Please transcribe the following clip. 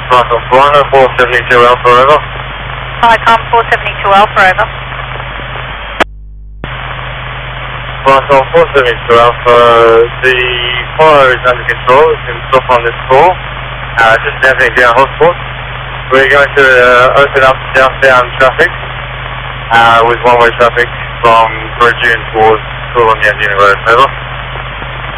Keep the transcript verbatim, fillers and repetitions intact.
Bravo Bravo four seventy-two Alpha over. Icon four seventy-two Alpha over. Bravo four seventy-two Alpha, the fire is under control, it's been stop on this floor, uh, just navigating down hotspot. We're going to uh, open up southbound traffic uh, with one-way traffic from Bridgend towards Coolangatta Road. Over.